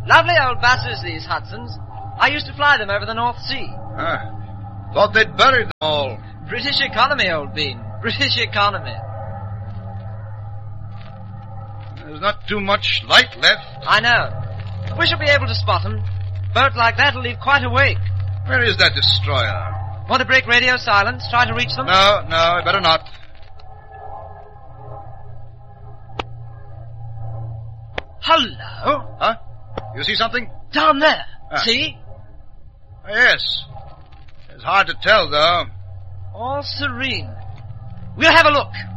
Lovely old buses, these Hudsons. I used to fly them over the North Sea. Thought they'd buried them all. British economy, old bean. British economy. There's not too much light left. I know. We shall be able to spot them. A boat like that'll leave quite a wake. Where is that destroyer? Want to break radio silence? Try to reach them? No, I better not. Hello? Huh? You see something? Down there. See? Yes. It's hard to tell, though. All serene. We'll have a look.